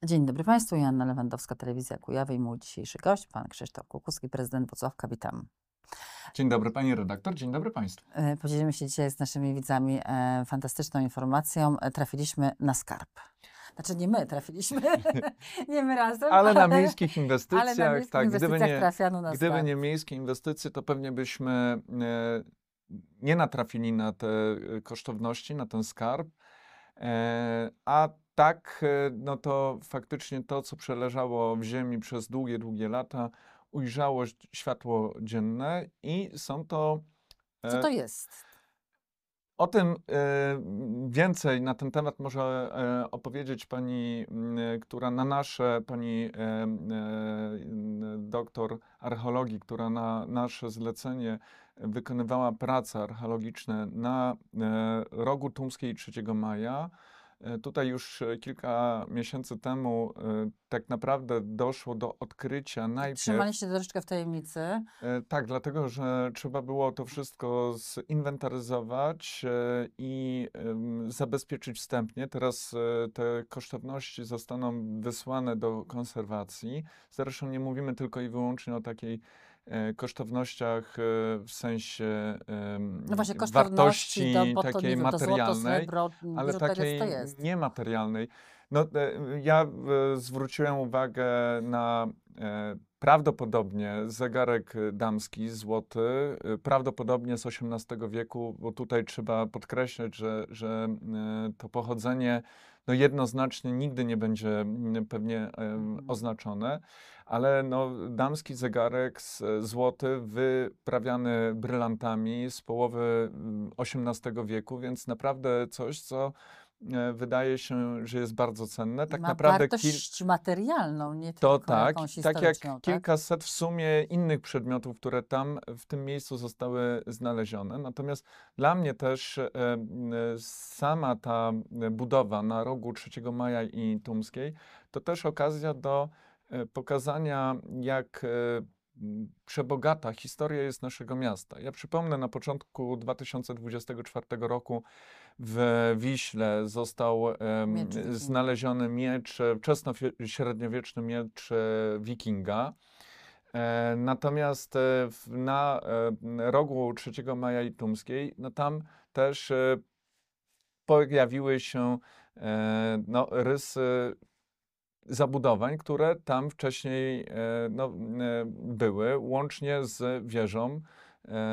Dzień dobry Państwu, Joanna Lewandowska, Telewizja Kujawy i mój dzisiejszy gość, pan Krzysztof Kukuski, prezydent Włocławka. Witam. Dzień dobry pani redaktor, dzień dobry państwu. Podzielimy się dzisiaj z naszymi widzami fantastyczną informacją. Trafiliśmy na skarb. Znaczy nie my trafiliśmy, nie my razem, Ale na miejskich ale inwestycjach, na miejskich tak, inwestycjach trafiano na gdyby skarb. nie miejskie inwestycje, to pewnie byśmy nie natrafili na te kosztowności, na ten skarb. A tak, no to faktycznie to, co przeleżało w ziemi przez długie, długie lata, ujrzało światło dzienne i są to... Co to jest? O tym więcej na ten temat może opowiedzieć pani, która na nasze, pani doktor archeologii, która na nasze zlecenie wykonywała prace archeologiczne na rogu Tumskiej 3 maja. Tutaj już kilka miesięcy temu tak naprawdę doszło do odkrycia najpierw... Trzymaliście troszeczkę w tajemnicy. Tak, dlatego że trzeba było to wszystko zinwentaryzować i zabezpieczyć wstępnie. Teraz te kosztowności zostaną wysłane do konserwacji. Zresztą nie mówimy tylko i wyłącznie o takiej kosztownościach w sensie No właśnie, wartości bo to, takiej nie wiem, to złoto, materialnej, srebro, ale biżuteria, co takiej to jest? niematerialnej. No, ja zwróciłem uwagę na prawdopodobnie zegarek damski, złoty, prawdopodobnie z XVIII wieku, bo tutaj trzeba podkreślać, że to pochodzenie no jednoznacznie nigdy nie będzie pewnie oznaczone, ale no, damski zegarek złoty wyprawiany brylantami z połowy XVIII wieku, więc naprawdę coś, co wydaje się, że jest bardzo cenne. Tak Ma naprawdę wartość materialną, nie to tylko tak, jakąś tak jak historyczną, tak? kilkaset w sumie innych przedmiotów, które tam w tym miejscu zostały znalezione. Natomiast dla mnie też sama ta budowa na rogu 3 Maja i Tumskiej to też okazja do pokazania, jak przebogata historia jest naszego miasta. Ja przypomnę, na początku 2024 roku w Wiśle został Miecz wikinga. znaleziony miecz, wczesnośredniowieczny miecz wikinga. Natomiast na rogu 3 Maja i Tumskiej, no tam też pojawiły się no, rysy zabudowań, które tam wcześniej no, były, łącznie z wieżą